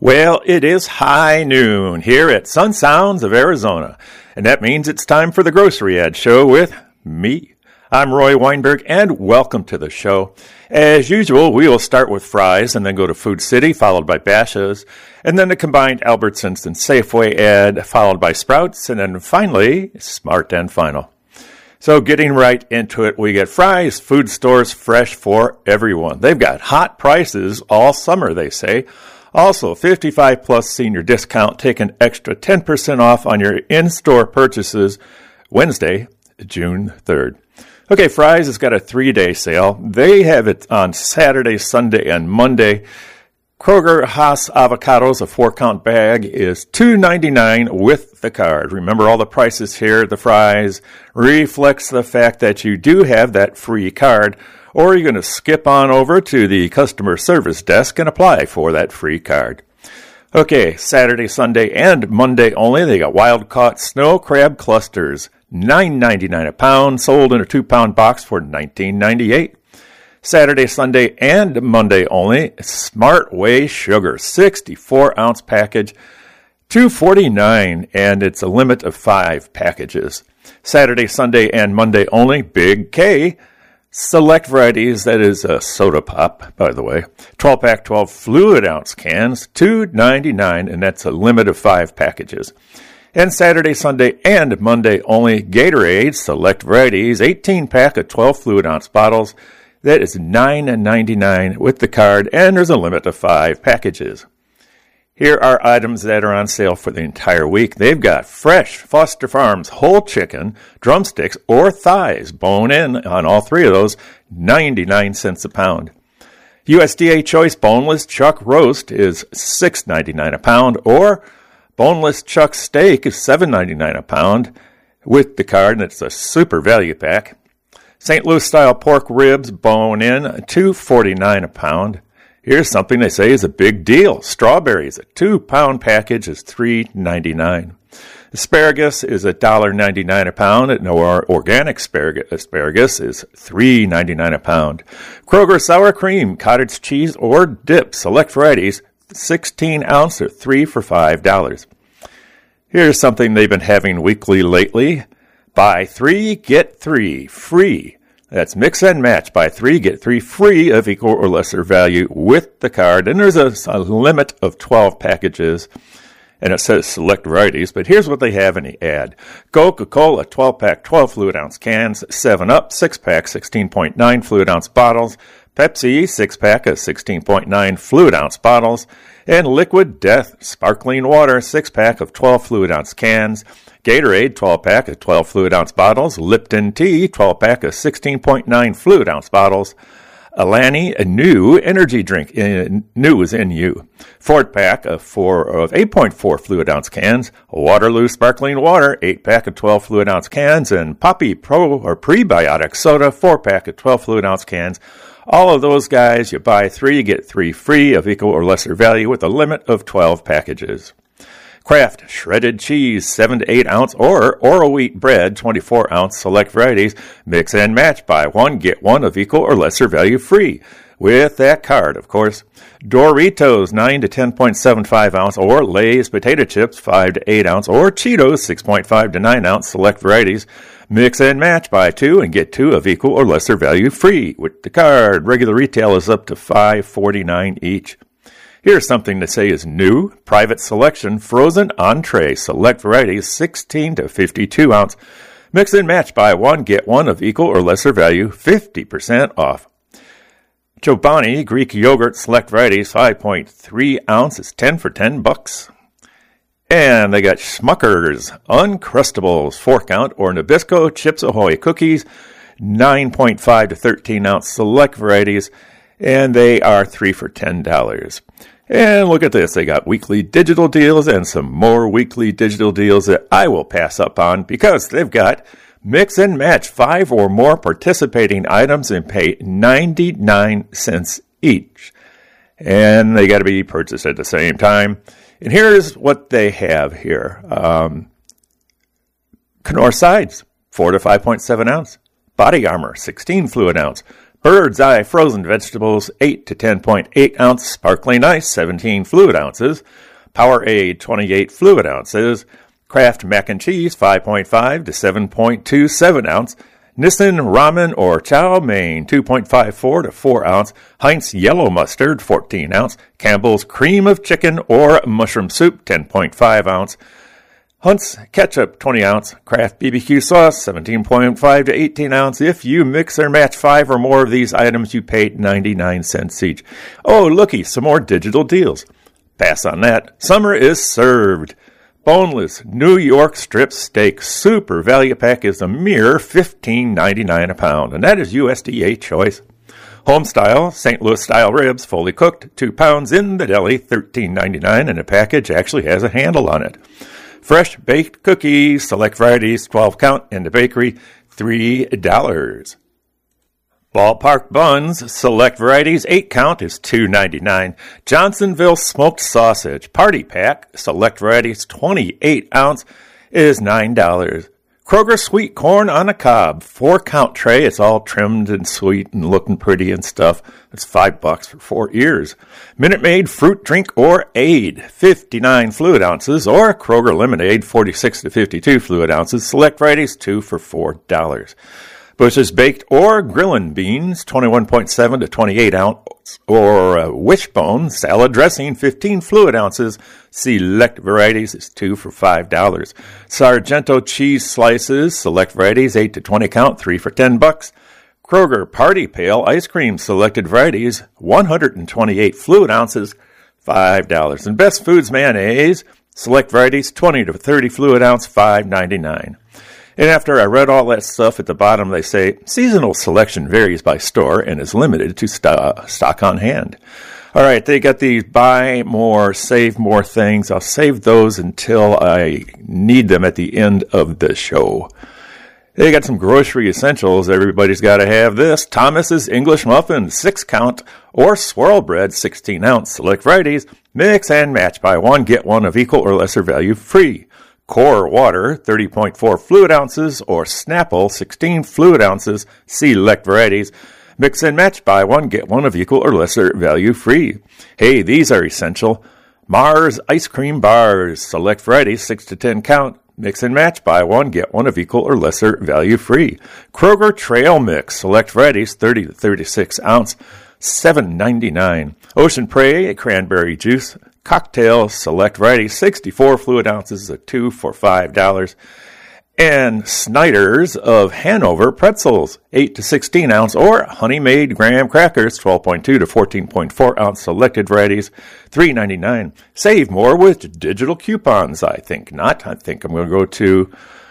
Well, it is high noon here at Sun Sounds of Arizona, and that means it's time for the Grocery Ad Show with me. I'm Roy Weinberg, and welcome to the show. As usual, we will start with Fry's and then go to Food City, followed by Bashas', and then the combined Albertsons and Safeway ad, followed by Sprouts, and then finally, Smart and Final. So getting right into it, we get Fry's Food Stores fresh for everyone. They've got hot prices all summer, they say. Also, 55 plus senior discount, take an extra 10% off on your in-store purchases Wednesday, June 3rd. Okay, Fry's has got a 3-day sale. They have it on Saturday, Sunday, and Monday. Kroger Hass avocados, a 4-count bag, is $2.99 with the card. Remember, all the prices here at the Fry's reflects the fact that you do have that free card, or you're going to skip on over to the customer service desk and apply for that free card. Okay, Saturday, Sunday, and Monday only, they got wild-caught snow crab clusters, $9.99 a pound, sold in a 2-pound box for $19.98. Saturday, Sunday, and Monday only, Smart Way Sugar, 64-ounce package, $2.49, and it's a limit of 5 packages. Saturday, Sunday, and Monday only, Big K, select varieties, that is a soda pop, by the way, 12-pack, 12 fluid-ounce cans, $2.99, and that's a limit of 5 packages. And Saturday, Sunday, and Monday only, Gatorade, select varieties, 18-pack of 12 fluid-ounce bottles, that is $9.99 with the card, and there's a limit of 5 packages. Here are items that are on sale for the entire week. They've got fresh Foster Farms whole chicken, drumsticks, or thighs, bone-in on all 3 of those, 99 cents a pound. USDA Choice Boneless Chuck Roast is $6.99 a pound, or Boneless Chuck Steak is $7.99 a pound with the card, and it's a super value pack. St. Louis style pork ribs, bone-in, $2.49 a pound. Here's something they say is a big deal. Strawberries, a 2-pound package is $3.99. Asparagus is $1.99 a pound, and organic asparagus is $3.99 a pound. Kroger sour cream, cottage cheese, or dip, select varieties, 16-ounce or 3 for $5. Here's something they've been having weekly lately. Buy 3, get 3 free. That's mix and match. Buy 3, get 3 free of equal or lesser value with the card. And there's a limit of 12 packages. And it says select varieties. But here's what they have in the ad. Coca-Cola, 12-pack, 12 fluid-ounce cans. 7-Up, 6-pack, 16.9 fluid-ounce bottles. Pepsi, 6-pack of 16.9 fluid-ounce bottles. And Liquid Death, sparkling water, 6-pack of 12 fluid-ounce cans. Gatorade, 12-pack of 12 fluid-ounce bottles. Lipton Tea, 12-pack of 16.9 fluid-ounce bottles. Alani, a new energy drink, new is in you. 4-pack of 8.4 fluid-ounce cans. Waterloo sparkling water, 8-pack of 12 fluid-ounce cans. And Poppy Pro or Prebiotic soda, 4-pack of 12 fluid-ounce cans. All of those guys, you buy 3, you get 3 free of equal or lesser value with a limit of 12 packages. Kraft shredded cheese, 7 to 8 ounce, or Oro wheat bread, 24 ounce, select varieties, mix and match, buy 1, get 1 of equal or lesser value free. With that card, of course. Doritos, 9 to 10.75 ounce, or Lay's potato chips, 5 to 8 ounce, or Cheetos, 6.5 to 9 ounce, select varieties, mix and match, buy 2 and get 2 of equal or lesser value free. With the card, regular retail is up to $5.49 each. Here's something to say is new. Private Selection frozen entree, select varieties, 16 to 52 ounce. Mix and match, buy 1, get 1 of equal or lesser value, 50% off. Chobani Greek yogurt, select varieties, 5.3 ounce, is 10 for $10. And they got Smucker's Uncrustables, 4-count, or Nabisco Chips Ahoy cookies, 9.5 to 13 ounce, select varieties, and they are 3 for $10. And look at this, they got weekly digital deals and some more weekly digital deals that I will pass up on because they've got mix and match 5 or more participating items and pay 99 cents each. And they got to be purchased at the same time. And here's what they have here. Knorr sides, 4 to 5.7 ounce. Body Armor, 16 fluid ounce. Bird's Eye frozen vegetables, 8 to 10.8 ounce sparkling ice, 17 fluid ounces. Powerade, 28 fluid ounces. Kraft mac and cheese, 5.5 to 7.27 ounce. Nissin ramen or chow mein, 2.54 to 4 ounce. Heinz yellow mustard, 14 ounce. Campbell's cream of chicken or mushroom soup, 10.5 ounce. Hunt's ketchup, 20 ounce. Kraft BBQ sauce, 17.5 to 18 ounce. If you mix or match 5 or more of these items, you pay 99 cents each. Oh, looky, some more digital deals. Pass on that. Summer is served. Boneless New York strip steak super value pack is a mere $15.99 a pound, and that is USDA choice. Homestyle St. Louis style ribs, fully cooked, 2 pounds in the deli, $13.99, and the package actually has a handle on it. Fresh baked cookies, select varieties, 12 count in the bakery, $3. Ballpark buns, select varieties, 8 count is $2.99. Johnsonville smoked sausage, party pack, select varieties, 28 ounce is $9. Kroger sweet corn on a cob, 4 count tray. It's all trimmed and sweet and looking pretty and stuff. It's $5 for 4 ears. Minute Maid fruit drink or aid, 59 fluid ounces, or Kroger lemonade, 46 to 52 fluid ounces. Select varieties, 2 for $4. Bush's baked or grillin' beans, 21.7 to 28 ounce, or wishbone salad dressing, 15 fluid ounces. Select varieties is 2 for $5. Sargento cheese slices, select varieties, 8 to 20 count, 3 for $10. Kroger Party Pail ice cream, selected varieties, 128 fluid ounces, $5. And Best Foods mayonnaise, select varieties, 20 to 30 fluid ounce, $5.99. And after I read all that stuff at the bottom, they say, seasonal selection varies by store and is limited to stock on hand. All right, they got these buy more, save more things. I'll save those until I need them at the end of the show. They got some grocery essentials. Everybody's got to have this. Thomas's English Muffin, 6 count, or swirl bread, 16 ounce. Select varieties, mix and match. Buy one, get one of equal or lesser value free. Core water, 30.4 fluid ounces, or Snapple, 16 fluid ounces. Select varieties. Mix and match, buy one, get one of equal or lesser value free. Hey, these are essential. Mars ice cream bars, select varieties, 6 to 10 count. Mix and match, buy one, get one of equal or lesser value free. Kroger Trail Mix, select varieties, 30 to 36 ounce, $7.99. Ocean Prey cranberry juice, cocktail, select varieties, 64 fluid ounces, a 2 for $5. And Snyder's of Hanover pretzels, 8 to 16 ounce, or Honey Made graham crackers, 12.2 to 14.4 ounce, selected varieties, $3.99. Save more with digital coupons. I think not. I think I'm going to go to,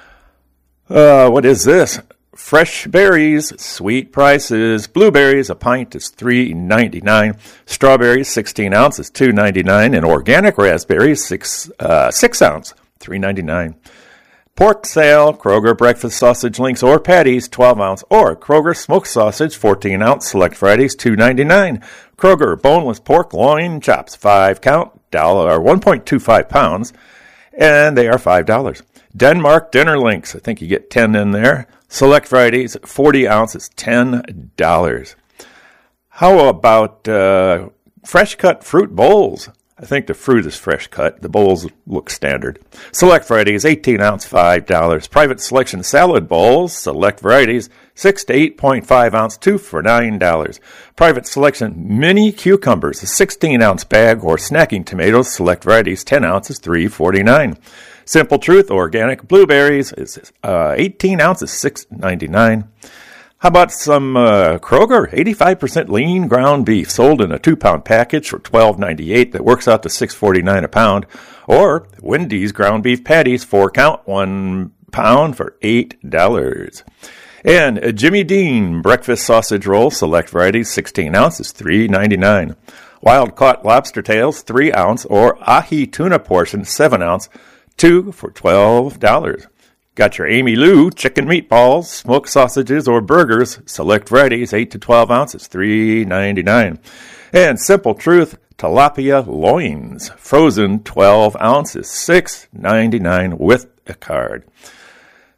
what is this? Fresh berries, sweet prices. Blueberries, a pint is $3.99. Strawberries, 16 ounces, $2.99. And organic raspberries, 6 ounce, $3.99. Pork sale, Kroger breakfast sausage links or patties, 12 ounce, or Kroger smoked sausage, 14 ounce, select varieties, $2.99. Kroger boneless pork loin chops, 5 count, or 1.25 pounds, and they are $5. Denmark dinner links, I think you get 10 in there. Select varieties, 40 ounces, $10. How about fresh cut fruit bowls? I think the fruit is fresh cut. The bowls look standard. Select varieties, 18 ounce, $5. Private selection salad bowls, select varieties, 6 to 8.5 ounce, 2 for $9. Private selection mini cucumbers, a 16 ounce bag, or snacking tomatoes, select varieties, 10 ounces, $3.49. Simple Truth organic blueberries is 18 ounces, $6.99. How about some Kroger 85% lean ground beef sold in a 2-pound package for $12.98 that works out to $6.49 a pound, or Wendy's ground beef patties 4 count, 1 pound for $8. And Jimmy Dean breakfast sausage roll, select varieties, 16 ounces, $3.99. Wild caught lobster tails 3 ounce, or ahi tuna portion 7 ounce, 2 for $12. Got your Amy Lou chicken meatballs, smoked sausages, or burgers, select varieties, 8 to 12 ounces, $3.99. And Simple Truth tilapia loins, frozen 12 ounces, $6.99 with a card.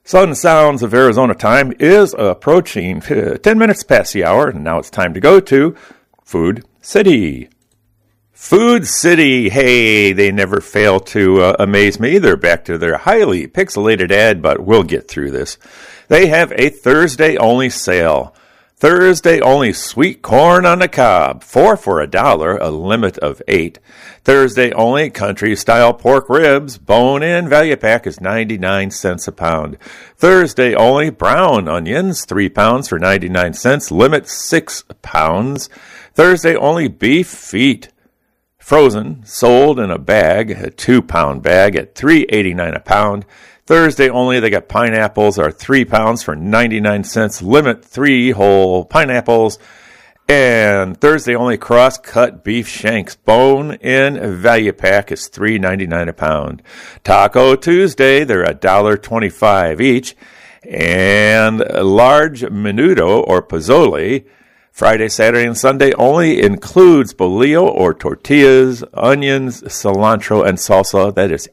Sun Sounds of Arizona time is approaching 10 minutes past the hour, and now it's time to go to Food City. Food City, hey, they never fail to amaze me. They're back to their highly pixelated ad, but we'll get through this. They have a Thursday-only sale. Thursday-only sweet corn on the cob, 4 for $1, a limit of 8. Thursday-only country-style pork ribs, bone-in, value pack is 99 cents a pound. Thursday-only brown onions, 3 pounds for 99 cents, limit 6 pounds. Thursday-only beef feet, frozen, sold in a bag, a 2-pound bag at $3.89 a pound. Thursday only, they got pineapples are 3 pounds for 99 cents, limit 3 whole pineapples. And Thursday only cross-cut beef shanks, bone-in, value pack is $3.99 a pound. Taco Tuesday, they're $1.25 each. And large menudo or pozole, Friday, Saturday, and Sunday only includes bolillo or tortillas, onions, cilantro, and salsa. That is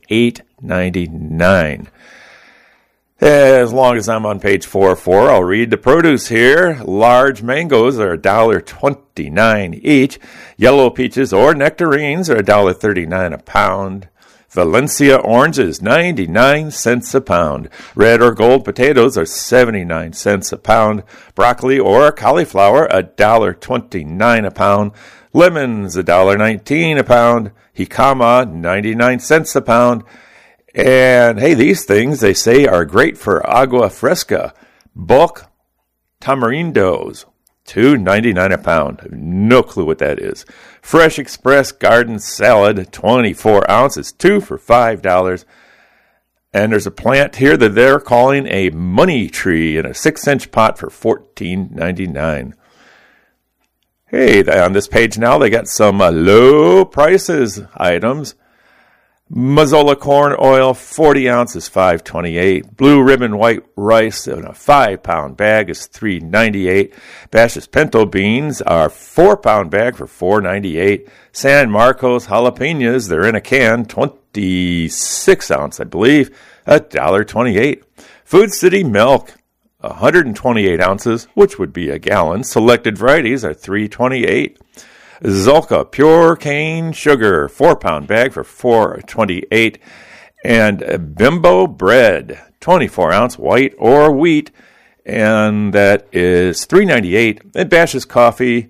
$8.99. As long as I'm on page 404, I'll read the produce here. Large mangoes are $1.29 each. Yellow peaches or nectarines are $1.39 a pound. Valencia oranges, 99 cents a pound. Red or gold potatoes are 79 cents a pound. Broccoli or cauliflower, $1.29 a pound. Lemons, $1.19 a pound. Jicama, 99 cents a pound. And hey, these things, they say, are great for agua fresca. Bulk tamarindos, $2.99 a pound. No clue what that is. Fresh Express garden salad, 24 ounces, 2 for $5. And there's a plant here that they're calling a money tree in a 6-inch pot for $14.99. Hey, on this page now, they got some low prices items. Mazola corn oil, 40 ounces, $5.28. Blue ribbon white rice in a 5-pound bag is $3.98. Bash's pinto beans are 4-pound bag for $4.98. San Marcos jalapenos, they're in a can, 26 ounce, I believe, $1.28. Food City milk, 128 ounces, which would be a gallon. Selected varieties are $3.28. Zolka pure cane sugar, 4-pound bag for $4.28. And Bimbo bread, 24 ounce white or wheat, and that is $3.98. And Bash's coffee,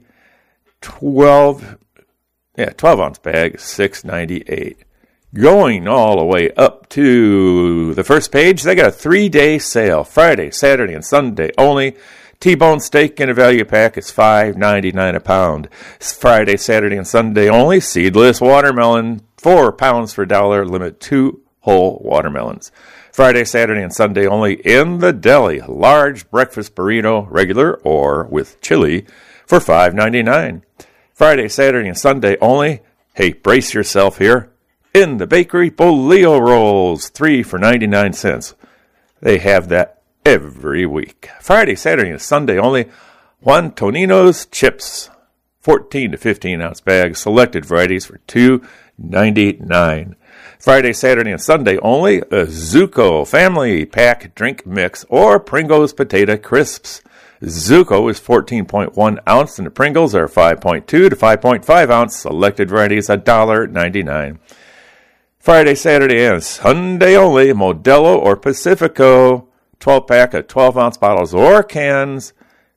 12 ounce bag, $6.98. Going all the way up to the first page, they got a 3-day sale, Friday, Saturday, and Sunday only. T-bone steak in a value pack is $5.99 a pound. Friday, Saturday, and Sunday only. Seedless watermelon, 4 pounds for $1, limit 2 whole watermelons. Friday, Saturday, and Sunday only in the deli. Large breakfast burrito, regular or with chili, for $5.99. Friday, Saturday, and Sunday only. Hey, brace yourself here. In the bakery, bolillo rolls, 3 for 99 cents. They have that every week. Friday, Saturday, and Sunday only. Juan Tonino's chips, 14 to 15 ounce bags, selected varieties for $2.99. Friday, Saturday, and Sunday only. A Zuko family pack drink mix or Pringles potato crisps. Zuko is 14.1 ounce and the Pringles are 5.2 to 5.5 ounce. Selected varieties $1.99. Friday, Saturday, and Sunday only. Modelo or Pacifico 12-pack of 12-ounce bottles or cans,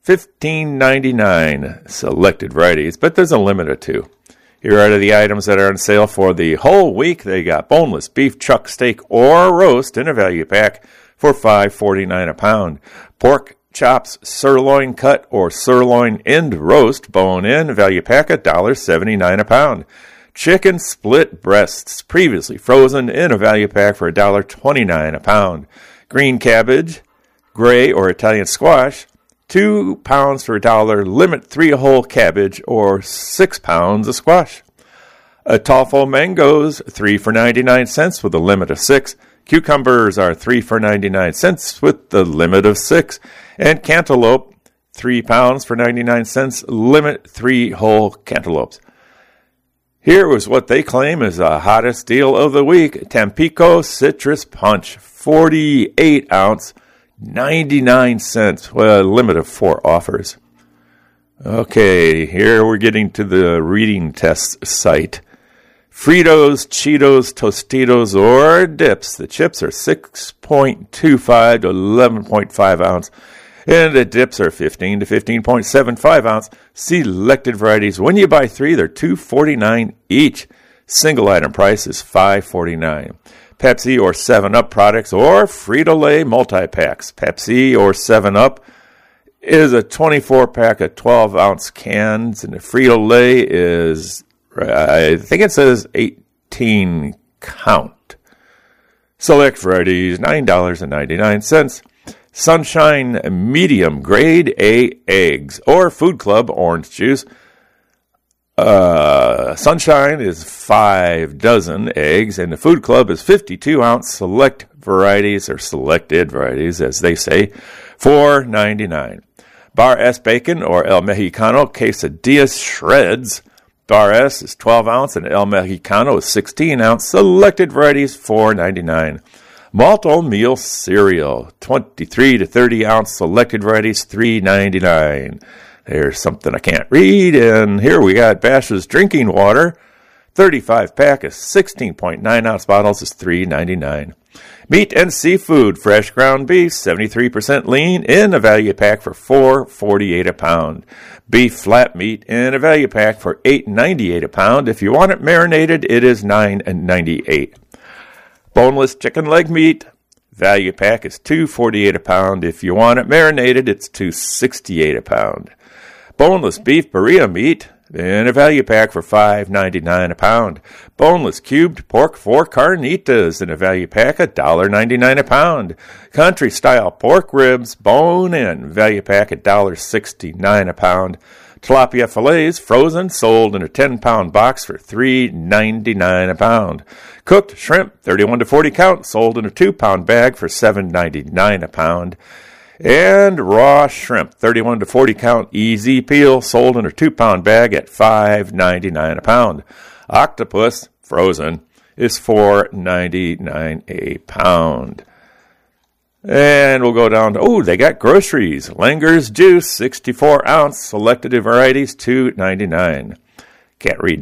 $15.99. Selected varieties, but there's a limit of 2. Here are the items that are on sale for the whole week. They got boneless beef chuck steak or roast in a value pack for $5.49 a pound. Pork chops sirloin cut or sirloin end roast bone in value pack $1.79 a pound. Chicken split breasts previously frozen in a value pack for $1.29 a pound. Green cabbage, gray or Italian squash, 2 pounds for $1, limit 3 whole cabbage or 6 pounds of squash. Atolfo mangoes, 3 for 99 cents with a limit of 6. Cucumbers are 3 for 99 cents with the limit of 6. And cantaloupe, 3 pounds for 99 cents, limit 3 whole cantaloupes. Here was what they claim is the hottest deal of the week. Tampico Citrus Punch, 48 ounce 99 cents. Well, a limit of 4 offers. Okay, here we're getting to the reading test site. Fritos, Cheetos, Tostitos, or dips. The chips are 6.25 to 11.5 ounce, and the dips are 15 to 15.75 ounce. Selected varieties. When you buy 3, they're $2.49 each. Single item price is $5.49. Pepsi or 7-Up products or Frito-Lay multi-packs. Pepsi or 7-Up is a 24-pack of 12-ounce cans, and the Frito-Lay is, I think it says 18 count. Select varieties, $9.99. Sunshine medium grade A eggs or Food Club orange juice. Sunshine is 5 dozen eggs, and the Food Club is 52-ounce select varieties, or selected varieties, as they say, $4.99. Bar S bacon or El Mexicano quesadillas shreds. Bar S is 12-ounce, and El Mexicano is 16-ounce. Selected varieties, $4.99. Malt oatmeal cereal, 23 to 30-ounce. Selected varieties, $3.99. There's something I can't read, and here we got Bash's drinking water. 35-pack of 16.9-ounce bottles is $3.99. Meat and seafood, fresh ground beef, 73% lean, in a value pack for $4.48 a pound. Beef flat meat in a value pack for $8.98 a pound. If you want it marinated, it is $9.98. Boneless chicken leg meat, value pack is $2.48 a pound. If you want it marinated, it's $2.68 a pound. Boneless beef burrito meat in a value pack for $5.99 a pound. Boneless cubed pork 4 carnitas in a value pack, $1.99 a pound. Country style pork ribs, bone in, value pack, $1.69 a pound. Tilapia fillets, frozen, sold in a 10-pound box for $3.99 a pound. Cooked shrimp, 31 to 40 count, sold in a 2-pound bag for $7.99 a pound. And raw shrimp, 31 to 40 count, easy peel, sold in a 2-pound bag at $5.99 a pound. Octopus, frozen, is $4.99 a pound. And we'll go down to, they got groceries. Langer's juice, 64-ounce, selected varieties, $2.99. Can't read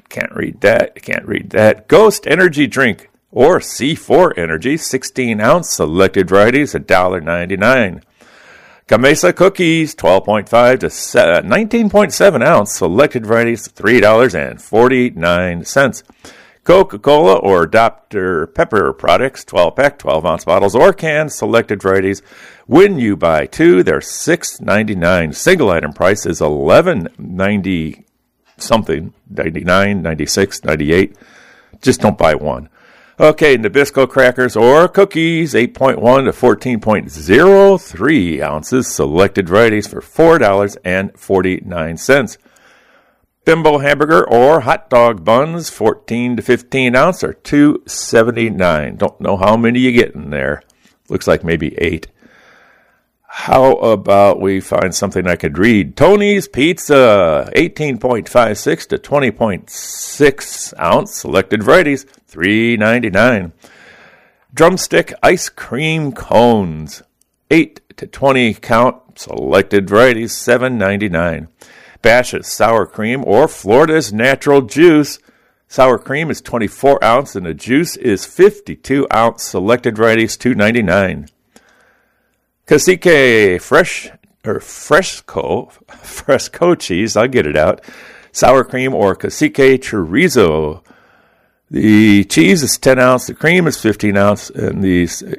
that. Ghost energy drink, or C4 Energy, 16-ounce, selected varieties, $1.99. Gamesa cookies, 12.5 to 19.7 ounce, selected varieties, $3.49. Coca-Cola or Dr. Pepper products, 12-pack, 12-ounce bottles or cans, selected varieties. When you buy 2, they're $6.99. Single item price is $11.90 something, 99, 96, 98. Just don't buy one. Okay, Nabisco crackers or cookies, 8.1 to 14.03 ounces, selected varieties for $4.49. Bimbo hamburger or hot dog buns, 14 to 15 ounce, or $2.79. Don't know how many you get in there. Looks like maybe 8. How about we find something I could read? Tony's Pizza, 18.56 to 20.6 ounce, selected varieties, $3.99. Drumstick ice cream cones, 8 to 20 count, selected varieties, $7.99. Bash's sour cream or Florida's natural juice. Sour cream is 24 ounce and the juice is 52 ounce, selected varieties, $2.99. Cacique fresco cheese, I'll get it out. Sour cream or Cacique chorizo. The cheese is 10 ounce, the cream is 15 ounce, and they say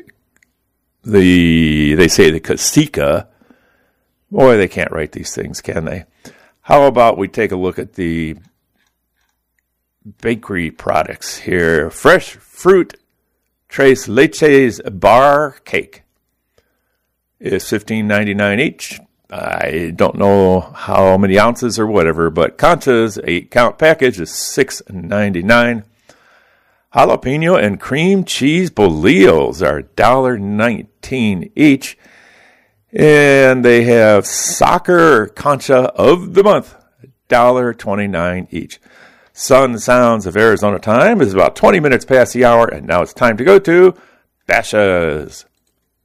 the Cacique. Boy, they can't write these things, can they? How about we take a look at the bakery products here? Fresh fruit tres leches bar cake is $15.99 each. I don't know how many ounces or whatever, but Concha's 8-count package is $6.99. Jalapeno and cream cheese bolillos are $1.19 each. And they have Soccer Concha of the Month, $1.29 each. Sun Sounds of Arizona time is about 20 minutes past the hour, and now it's time to go to Bashas'.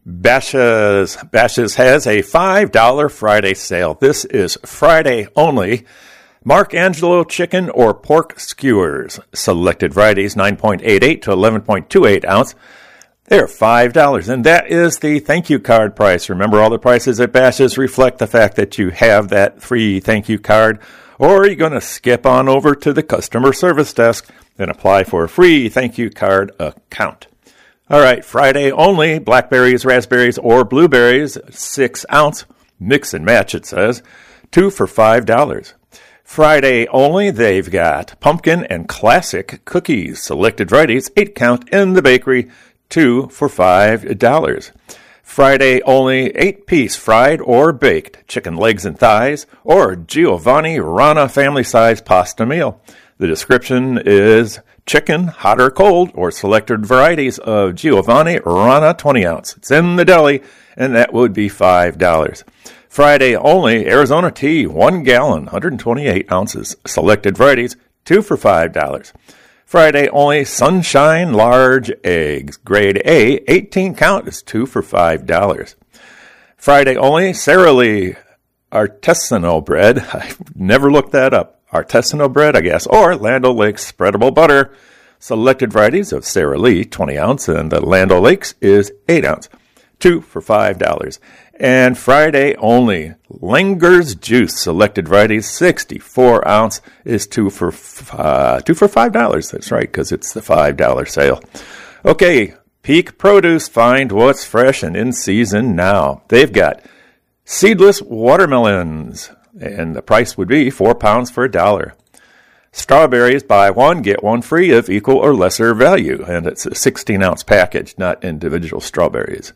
Bashas' has a $5 Friday sale. This is Friday only. Mark Angelo chicken or pork skewers. Selected varieties 9.88 to 11.28 ounce. They're $5, and that is the thank you card price. Remember, all the prices at Bashas' reflect the fact that you have that free thank you card, or you're going to skip on over to the customer service desk and apply for a free thank you card account. All right, Friday only, blackberries, raspberries, or blueberries, 6 ounce, mix and match, it says, 2 for $5. Friday only, they've got pumpkin and classic cookies, selected varieties, 8 count in the bakery, 2 for $5. Friday only, 8-piece fried or baked chicken legs and thighs, or Giovanni Rana family-size pasta meal. The description is chicken, hot or cold, or selected varieties of Giovanni Rana 20 ounce. It's in the deli, and that would be $5. Friday only, Arizona tea, 1 gallon, 128 ounces, selected varieties, 2 for $5. Friday only, Sunshine large eggs, grade A, 18 count is 2 for $5. Friday only, Sara Lee artisanal bread. I've never looked that up. Artisanal bread, I guess, or Land O'Lakes spreadable butter. Selected varieties of Sara Lee, 20 ounce, and the Land O'Lakes is 8 ounce, 2 for $5. And Friday only, Langer's juice, selected varieties, 64 ounce, is 2 for $5. That's right, because it's the $5 sale. Okay, Peak Produce, find what's fresh and in season now. They've got seedless watermelons, and the price would be 4 pounds for $1. Strawberries, buy one, get one free of equal or lesser value, and it's a 16-ounce package, not individual strawberries.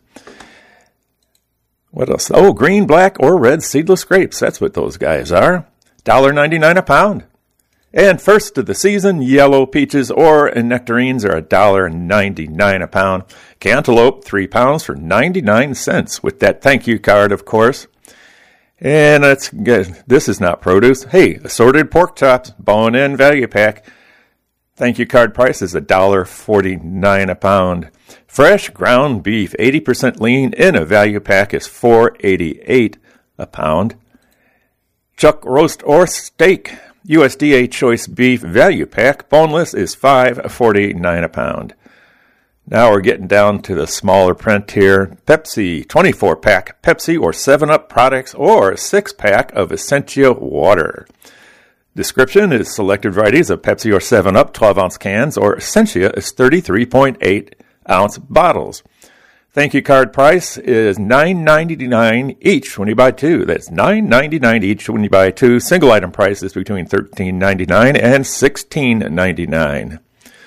What else? Oh, green, black, or red seedless grapes. That's what those guys are. $1.99 a pound. And first of the season, yellow peaches or nectarines are $1.99 a pound. Cantaloupe, 3 pounds for 99 cents with that thank you card, of course. And this is not produce. Hey, assorted pork chops, bone-in value pack. Thank you card price is $1.49 a pound. Fresh ground beef, 80% lean in a value pack is $4.88 a pound. Chuck roast or steak, USDA choice beef value pack, boneless is $5.49 a pound. Now we're getting down to the smaller print here. Pepsi, 24-pack Pepsi or 7-Up products or 6-pack of Essentia water. Description is selected varieties of Pepsi or 7-Up 12-ounce cans, or Essentia is 33.8-ounce bottles. Thank you card price is $9.99 each when you buy 2. That's $9.99 each when you buy 2. Single item price is between $13.99 and $16.99.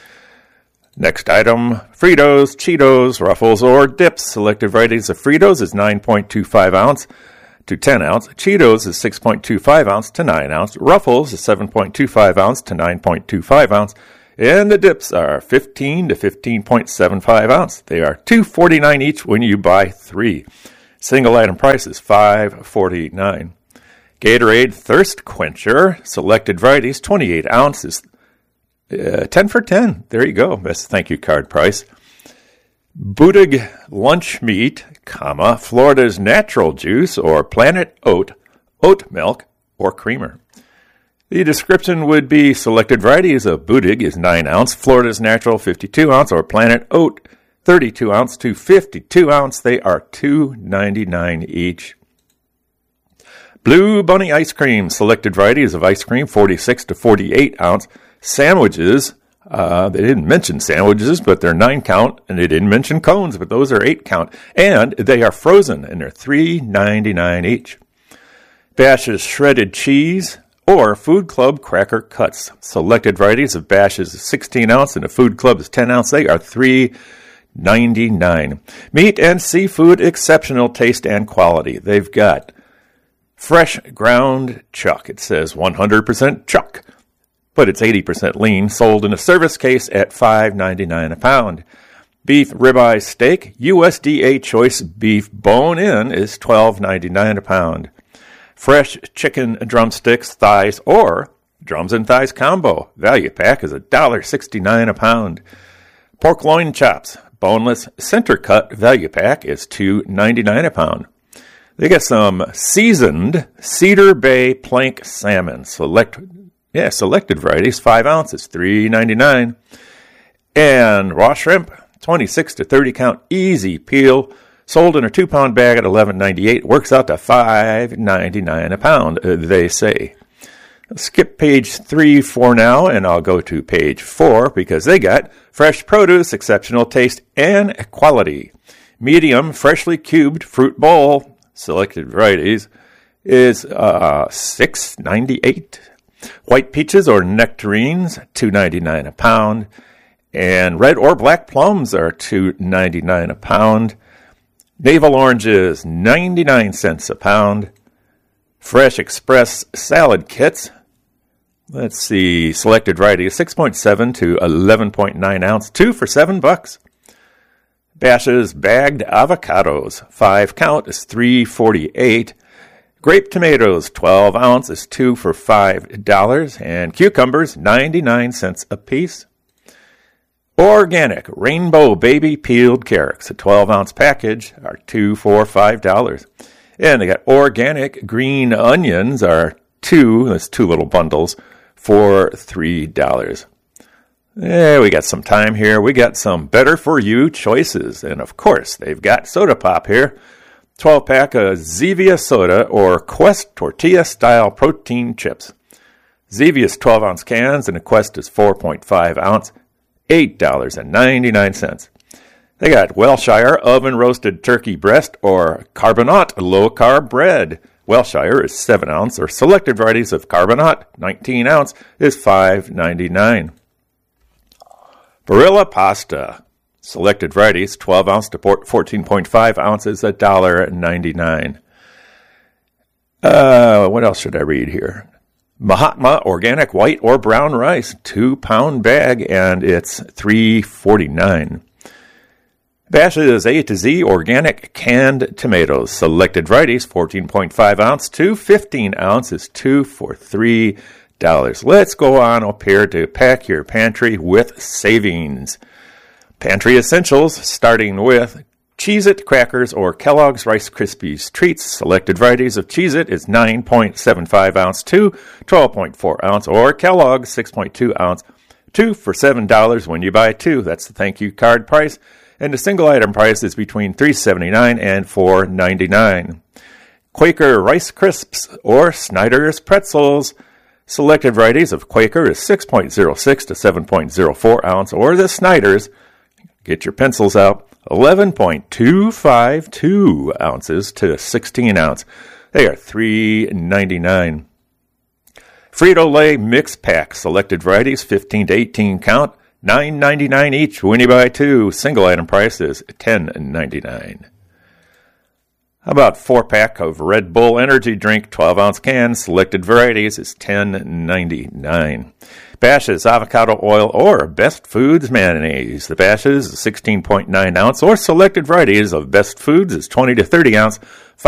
Next item, Fritos, Cheetos, Ruffles, or dips. Selected varieties of Fritos is 9.25 ounce to 10 ounce. Cheetos is 6.25 ounce to 9 ounce. Ruffles is 7.25 ounce to 9.25 ounce. And the dips are 15 to 15.75 ounce. They are $2.49 each when you buy 3. Single item price is $5.49. Gatorade Thirst Quencher, selected varieties, 28 ounces, 10 for 10. There you go. That's the thank you card price. Bootig lunch meat, Florida's natural juice, or Planet Oat, oat milk, or creamer. The description would be selected varieties of Bootig is 9 ounce, Florida's natural 52 ounce, or Planet Oat 32 ounce to 52 ounce. They are $2.99 each. Blue Bunny ice cream, selected varieties of ice cream, 46 to 48 ounce. Sandwiches, they didn't mention sandwiches, but they're 9 count, and they didn't mention cones, but those are 8 count, and they are frozen, and they're $3.99 each. Bash's shredded cheese, or Food Club cracker cuts. Selected varieties of Bash's is 16 ounce, and the Food Club is 10 ounce. They are $3.99. Meat and seafood, exceptional taste and quality. They've got fresh ground chuck. It says 100% chuck, but it's 80% lean, sold in a service case at $5.99 a pound. Beef ribeye steak, USDA choice beef bone-in is $12.99 a pound. Fresh chicken drumsticks, thighs, or drums and thighs combo. Value pack is $1.69 a pound. Pork loin chops, boneless center cut value pack is $2.99 a pound. They got some seasoned Cedar Bay plank salmon, selected varieties, 5 ounces, $3.99. And raw shrimp, 26 to 30 count, easy peel, sold in a 2-pound bag at $11.98. Works out to $5.99 a pound, they say. I'll skip page 3 for now, and I'll go to page 4 because they got fresh produce, exceptional taste, and quality. Medium, freshly cubed fruit bowl, selected varieties, is $6.98. White peaches or nectarines, $2.99 a pound. And red or black plums are $2.99 a pound. Navel oranges, 99 cents a pound. Fresh Express salad kits. Let's see, selected varieties, 6.7 to 11.9 ounce, 2 for $7. Bash's bagged avocados, 5 count is $3.48. Grape tomatoes, 12 ounce is 2 for $5. And cucumbers, 99 cents a piece. Organic Rainbow Baby Peeled Carrots, a 12-ounce package, are 2 for $5. And they got organic green onions, are 2 little bundles, for $3. Yeah, we got some time here. We got some better-for-you choices. And, of course, they've got soda pop here. 12-pack of Zevia soda or Quest tortilla-style protein chips. Zevia's 12-ounce cans, and the Quest is 4.5 ounce. $8.99. They got Welshire oven-roasted turkey breast or Carbonate low-carb bread. Welshire is 7 ounce, or selected varieties of Carbonate, 19 ounce, is $5.99. Barilla pasta. Selected varieties, 12 ounce to 14.5 ounces, $1.99. What else should I read here? Mahatma organic white or brown rice, 2-pound bag, and it's $3.49. Bash's A to Z organic canned tomatoes, selected varieties, 14.5 ounce to 15 ounce is 2 for $3. Let's go on up here to pack your pantry with savings. Pantry essentials, starting with Cheez-It crackers or Kellogg's Rice Krispies treats. Selected varieties of Cheez-It is 9.75 ounce to 12.4 ounce, or Kellogg's 6.2 ounce, 2 for $7 when you buy 2. That's the thank you card price. And the single item price is between $3.79 and $4.99. Quaker Rice Crisps or Snyder's Pretzels. Selected varieties of Quaker is 6.06 to 7.04 ounce, or the Snyder's, get your pencils out, 11.252 ounces to 16 ounce. They are $3.99. Frito-Lay Mix Pack, selected varieties, 15 to 18 count, $9.99 each when you buy 2. Single item price is $10.99. How about 4-pack of Red Bull energy drink, 12-ounce cans, selected varieties is $10.99. Bash's avocado oil or Best Foods mayonnaise. The Bash's is 16.9 ounce, or selected varieties of Best Foods is 20 to 30 ounce,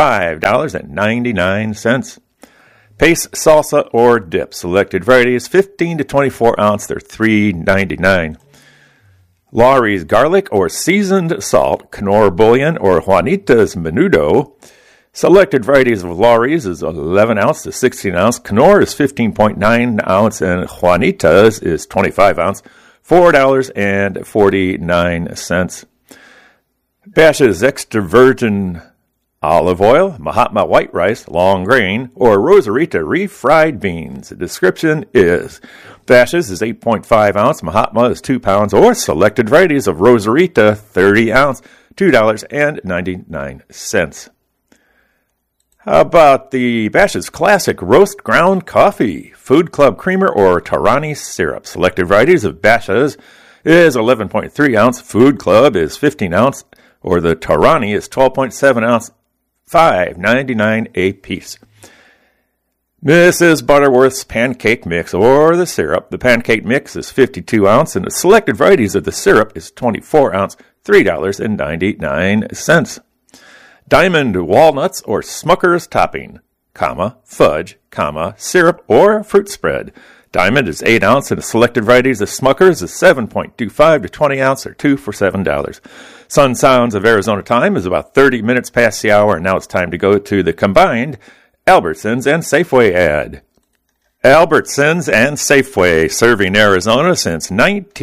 $5.99. Pace salsa or dip. Selected varieties 15 to 24 ounce, they're $3.99. Lawry's garlic or seasoned salt, Knorr bouillon, or Juanita's menudo. Selected varieties of Lawry's is 11 ounce to 16 ounce. Knorr is 15.9 ounce, and Juanita's is 25 ounce, $4.49. Bash's extra virgin olive oil, Mahatma white rice, long grain, or Rosarita refried beans. The description is Bash's is 8.5 ounce, Mahatma is 2 pounds, or selected varieties of Rosarita 30 ounce, $2.99. How about the Bash's Classic Roast Ground Coffee, Food Club Creamer, or Tarani Syrup? Selected varieties of Bash's is 11.3 ounce, Food Club is 15 ounce, or the Tarani is 12.7 ounce, $5.99 a piece. Mrs. Butterworth's Pancake Mix, or the syrup. The pancake mix is 52 ounce, and the selected varieties of the syrup is 24 ounce, $3.99. Diamond Walnuts or Smucker's Topping, fudge, syrup, or fruit spread. Diamond is 8 ounce, and the selected varieties of Smuckers is 7.25 to 20 ounce, or 2 for $7. Sun Sounds of Arizona time is about 30 minutes past the hour, and now it's time to go to the combined Albertsons and Safeway ad. Albertsons and Safeway, serving Arizona since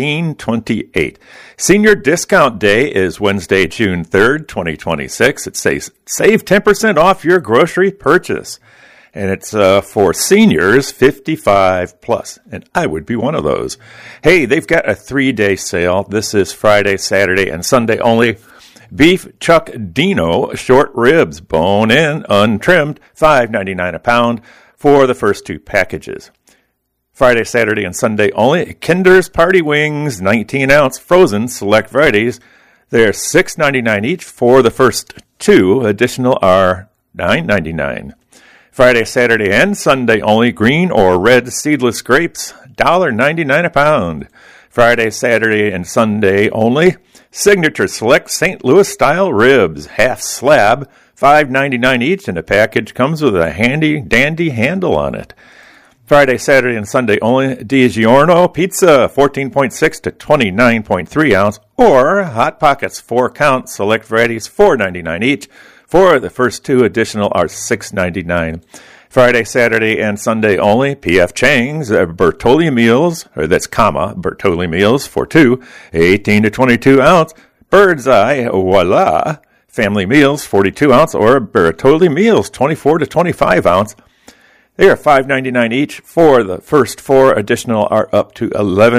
1928. Senior Discount Day is Wednesday, June 3rd, 2026. It says save 10% off your grocery purchase. And it's for seniors 55 plus. And I would be one of those. Hey, they've got a 3-day sale. This is Friday, Saturday, and Sunday only. Beef Chuck Dino short ribs, bone in, untrimmed, $5.99 a pound for the first 2 packages. Friday, Saturday, and Sunday only. Kinder's Party Wings, 19 ounce, frozen, select varieties. They're $6.99 each for the first 2. Additional are $9.99. Friday, Saturday, and Sunday only. Green or red seedless grapes, $1.99 a pound. Friday, Saturday, and Sunday only. Signature Select St. Louis style ribs, half slab, $5.99 each, and the package comes with a handy dandy handle on it. Friday, Saturday, and Sunday only. DiGiorno pizza, 14.6 to 29.3 ounce, or Hot Pockets 4 count, select varieties, $4.99 each. For the first 2, additional are $6.99. Friday, Saturday, and Sunday only. P.F. Chang's Bertolli meals, or that's Bertolli meals for 2, 18 to 22 ounce. Bird's Eye, voila, family meals, 42 ounce, or Bertolli meals, 24 to 25 ounce. They are $5.99 each. For the first 4, additional are up to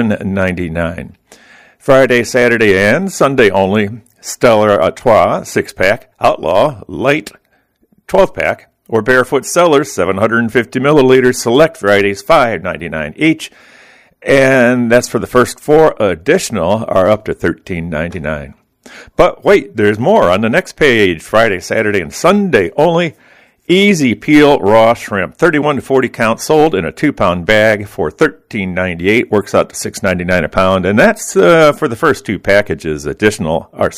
$11.99. Friday, Saturday, and Sunday only. Stellar Artois 6-pack, Outlaw Light 12-pack, or Barefoot Cellars 750 milliliters, select varieties, $5.99 each. And that's for the first 4. Additional are up to $13.99. But wait, there's more on the next page. Friday, Saturday, and Sunday only. Easy Peel Raw Shrimp, 31 to 40 count, sold in a 2-pound bag for $13.98, works out to $6.99 a pound, and that's for the first 2 packages. Additional are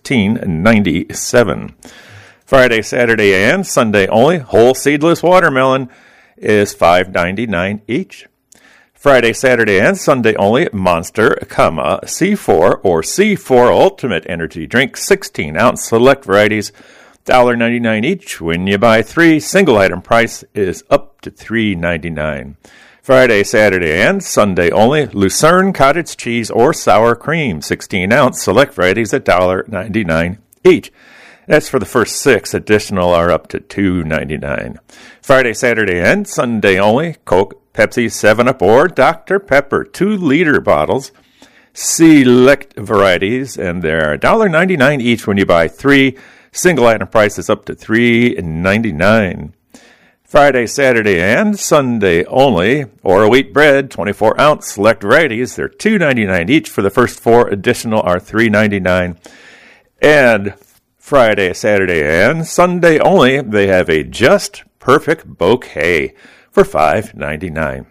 $16.97. Friday, Saturday, and Sunday only. Whole seedless watermelon is $5.99 each. Friday, Saturday, and Sunday only. Monster, C4 or C4 Ultimate Energy Drink, 16 ounce, select varieties, $1.99 each. When you buy 3, single item price is up to $3.99. Friday, Saturday, and Sunday only. Lucerne cottage cheese or sour cream, 16 ounce, select varieties, $1.99 each. That's for the first 6. Additional are up to $2.99. Friday, Saturday, and Sunday only. Coke, Pepsi, 7-Up, or Dr. Pepper, 2-liter bottles, select varieties, and they're $1.99 each when you buy 3. Single item price is up to $3.99. Friday, Saturday, and Sunday only. Or wheat bread, 24 ounce, select varieties. They're $2.99 each. For the first 4, additional are $3.99. And Friday, Saturday, and Sunday only, they have a Just Perfect Bouquet for $5.99.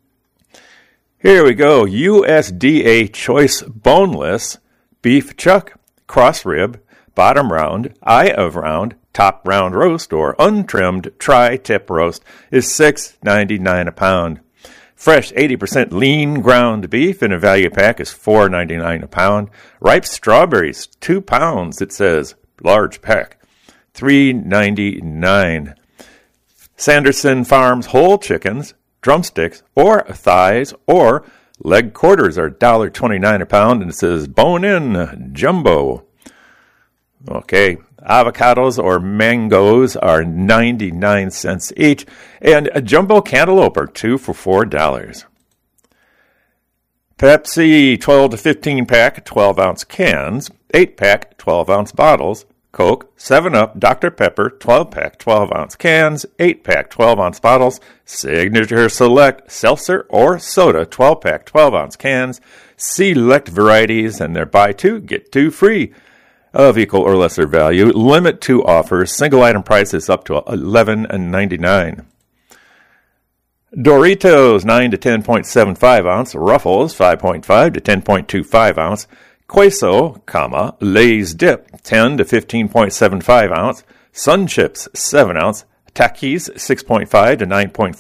Here we go. USDA Choice Boneless Beef Chuck Cross Rib, Bottom Round, Eye of Round, Top Round Roast, or Untrimmed Tri-Tip Roast is $6.99 a pound. Fresh 80% lean ground beef in a value pack is $4.99 a pound. Ripe strawberries, 2 pounds, it says, large pack, $3.99. Sanderson Farms whole chickens, drumsticks, or thighs, or leg quarters are $1.29 a pound, and it says bone-in jumbo. Okay, avocados or mangoes are 99 cents each, and a jumbo cantaloupe are 2 for $4. Pepsi 12 to 15 pack 12-ounce cans, 8-pack 12-ounce bottles. Coke, 7-Up, Dr. Pepper, 12-pack 12-ounce cans, 8-pack 12-ounce bottles. Signature Select seltzer or soda, 12-pack 12-ounce cans, select varieties, and they're buy 2, get 2 free. Of equal or lesser value. Limit 2 offers. Single item price is up to $11.99. Doritos 9 to 10.75 ounce. Ruffles 5.5 to 10.25 ounce. Queso, Lay's Dip 10 to 15.75 ounce. Sun Chips 7 ounce. Takis, 6.5 to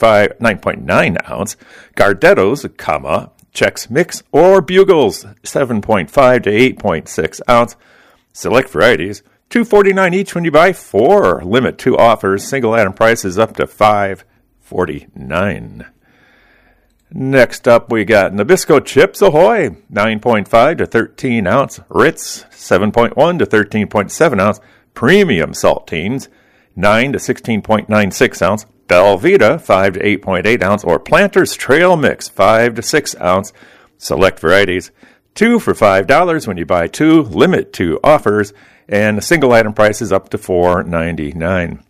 9.9 ounce. Gardettos, Chex Mix, or Bugles, 7.5 to 8.6 ounce. Select varieties, $2.49 each when you buy 4. Limit 2 offers. Single item prices up to $5.49. Next up, we got Nabisco Chips Ahoy, 9.5 to 13 ounce. Ritz, 7.1 to 13.7 ounce. Premium Saltines, 9 to 16.96 ounce. Belvita, 5 to 8.8 ounce. Or Planters Trail Mix, 5 to 6 ounce. Select varieties, 2 for $5 when you buy 2. Limit 2 offers. And the single item price is up to $4.99.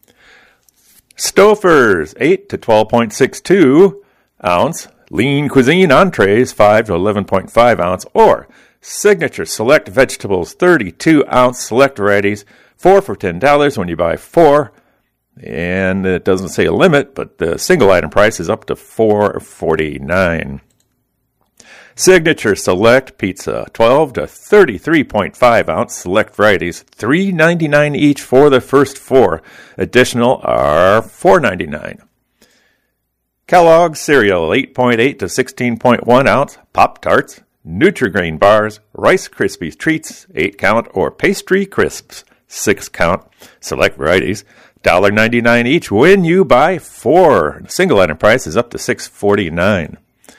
Stouffer's, 8 to 12.62 ounce. Lean Cuisine entrees, 5 to 11.5 ounce. Or Signature Select Vegetables, 32 ounce. Select varieties, 4 for $10 when you buy 4. And it doesn't say a limit, but the single item price is up to $4.49. Signature Select Pizza, 12 to 33.5 ounce. Select varieties, $3.99 each for the first 4. Additional are $4.99. Kellogg's Cereal, 8.8 to 16.1 ounce. Pop-Tarts, Nutri-Grain Bars, Rice Krispies Treats, 8 count, or Pastry Crisps, 6 count. Select varieties, $1.99 each when you buy 4. The single item price is up to $6.49.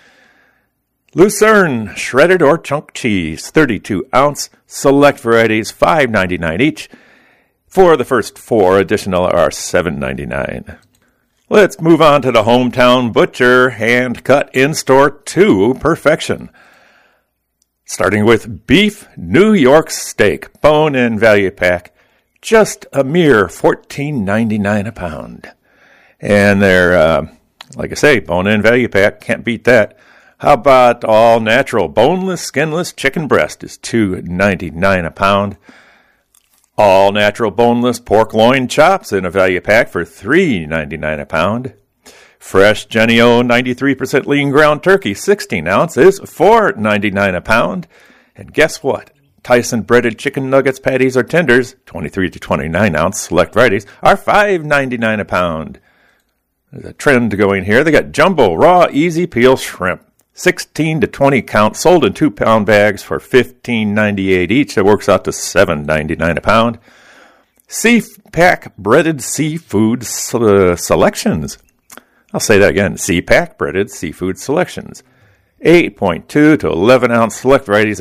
Lucerne shredded or chunk cheese, 32 ounce. Select varieties, $5.99 each. For the first 4, additional are $7.99. Let's move on to the Hometown Butcher, hand cut in-store to perfection. Starting with beef New York steak, bone-in value pack, just a mere $14.99 a pound. And they're, like I say, bone-in value pack, can't beat that. How about all natural boneless, skinless chicken breast is $2.99 a pound. All natural boneless pork loin chops in a value pack for $3.99 a pound. Fresh Jennie-O 93% lean ground turkey, 16 ounce, is $4.99 a pound. And guess what? Tyson breaded chicken nuggets, patties, or tenders, 23 to 29 ounce, select varieties, are $5.99 a pound. There's a trend going here. They got jumbo raw easy peel shrimp, 16 to 20 count, sold in 2-pound bags for $15.98 each. That works out to $7.99 a pound. C-Pack breaded seafood selections. I'll say that again. C-Pack breaded seafood selections. 8.2 to 11 ounce select varieties are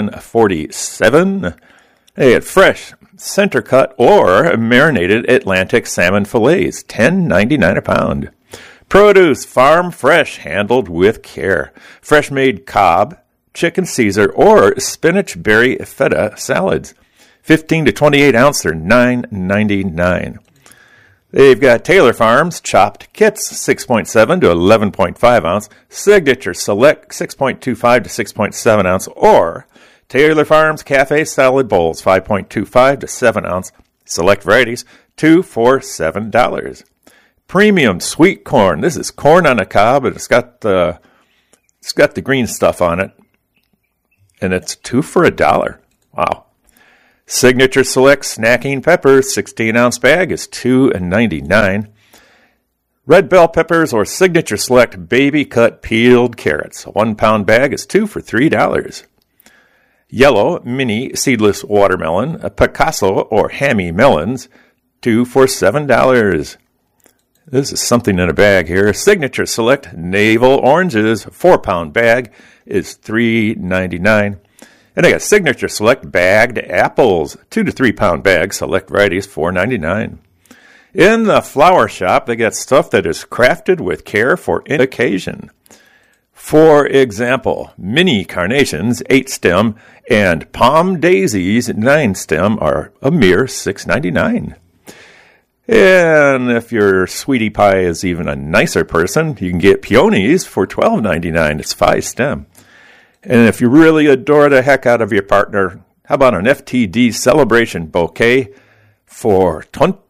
$7.47. They get fresh, center cut, or marinated Atlantic salmon fillets, $10.99 a pound. Produce farm fresh, handled with care. Fresh made Cobb, chicken Caesar, or spinach berry feta salads. 15 to 28 ounce, they're $9.99. They've got Taylor Farms chopped kits, 6.7 to 11.5 ounce. Signature Select, 6.25 to 6.7 ounce. Or Taylor Farms Cafe Salad Bowls, 5.25 to 7 ounce. Select varieties, 2 for $7. Premium sweet corn. This is corn on a cob, but it's got the green stuff on it, and it's 2 for $1. Wow. Signature Select snacking peppers, 16 ounce bag is $2.99. Red bell peppers or Signature Select baby cut peeled carrots, a 1 pound bag is $2 for $3. Yellow mini seedless watermelon, a Picasso or Hammy melons, 2 for $7. This is something in a bag here. Signature Select Navel Oranges, 4 pound bag is $3.99. And I got Signature Select Bagged Apples, 2 to 3 pound bags, select varieties, $4.99. In the flower shop, they got stuff that is crafted with care for any occasion. For example, mini carnations, 8 stem, and palm daisies, 9 stem, are a mere $6.99. And if your sweetie pie is even a nicer person, you can get peonies for $12.99. It's 5 stem. And if you really adore the heck out of your partner, how about an FTD celebration bouquet for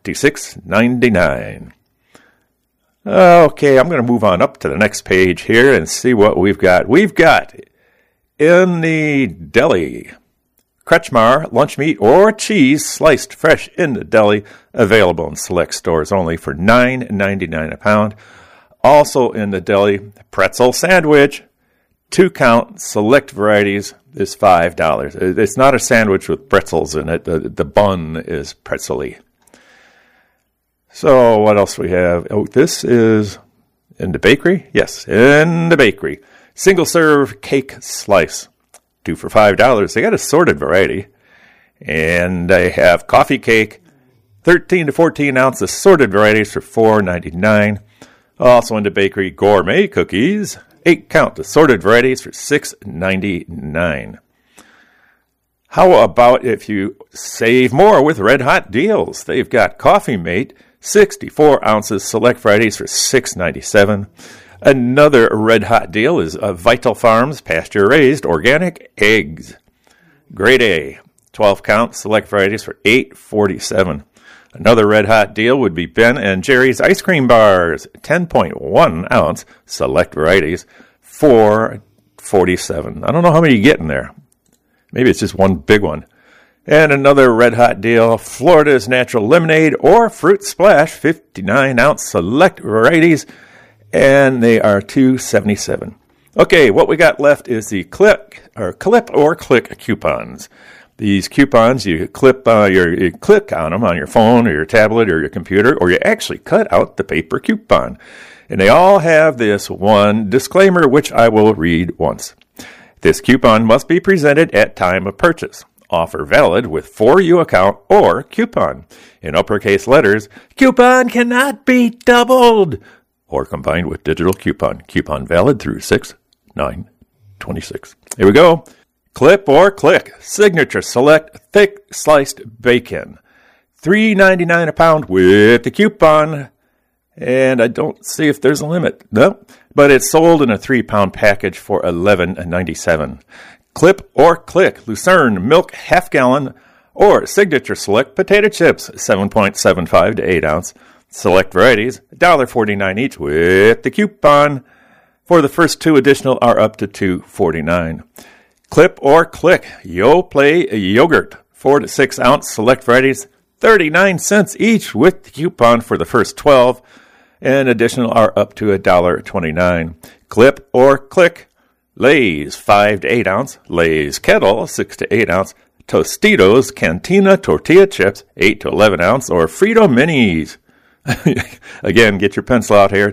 $26.99? Okay, I'm going to move on up to the next page here and see what we've got. We've got in the deli Kretschmar lunch meat or cheese sliced fresh in the deli, available in select stores only for $9.99 a pound. Also in the deli, pretzel sandwich, 2-count, select varieties is $5. It's not a sandwich with pretzels in it. The bun is pretzel-y. So what else we have? Oh, this is in the bakery? Yes, in the bakery. Single-serve cake slice. 2 for $5. They got assorted variety. And they have coffee cake, 13 to 14 ounce assorted varieties for $4.99. Also in the bakery, gourmet cookies, 8-count assorted varieties for $6.99. How about if you save more with Red Hot deals? They've got Coffee Mate, 64 ounces select varieties for $6.97. Another Red Hot deal is Vital Farms pasture-raised organic eggs. Grade A, 12-count select varieties for $8.47. Another Red Hot deal would be Ben & Jerry's ice cream bars, 10.1 ounce select varieties, $4.47. I don't know how many you get in there. Maybe it's just one big one. And another Red Hot deal, Florida's Natural Lemonade or Fruit Splash, 59 ounce select varieties, and they are $2.77. Okay, what we got left is the clip or click coupons. These coupons, you click on them on your phone or your tablet or your computer, or you actually cut out the paper coupon. And they all have this one disclaimer, which I will read once. This coupon must be presented at time of purchase. Offer valid with For You account or coupon. In uppercase letters, coupon cannot be doubled or combined with digital coupon. Coupon valid through 6/9/26. Here we go. Clip or click. Signature select thick sliced bacon. $3.99 a pound with the coupon. And I don't see if there's a limit. No, but it's sold in a 3-pound package for $11.97. Clip or click. Lucerne milk half-gallon or signature select potato chips, 7.75 to 8 ounce. Select varieties, $1.49 each with the coupon. For the first 2 additional are up to $2.49. Clip or click. Yoplait yogurt, 4 to 6 ounce select varieties, 39 cents each with the coupon for the first 12. And additional are up to $1.29. Clip or click. Lay's 5 to 8 ounce. Lay's Kettle 6 to 8 ounce. Tostitos Cantina tortilla chips 8 to 11 ounce, or Frito Minis. Again, get your pencil out here.